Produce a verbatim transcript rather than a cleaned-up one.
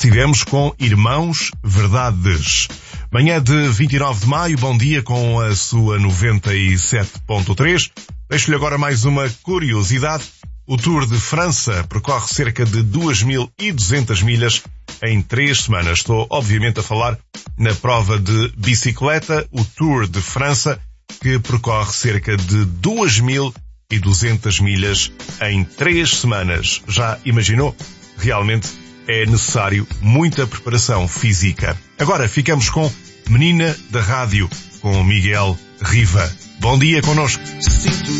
estivemos com Irmãos Verdades. Manhã de vinte e nove de maio, bom dia com a sua noventa e sete ponto três. Deixo-lhe agora mais uma curiosidade. O Tour de França percorre cerca de duas mil e duzentas milhas em três semanas. Estou, obviamente, a falar na prova de bicicleta, o Tour de França, que percorre cerca de duas mil e duzentas milhas em três semanas. Já imaginou? Realmente é necessário muita preparação física. Agora ficamos com Menina da Rádio, com Miguel Riva. Bom dia connosco.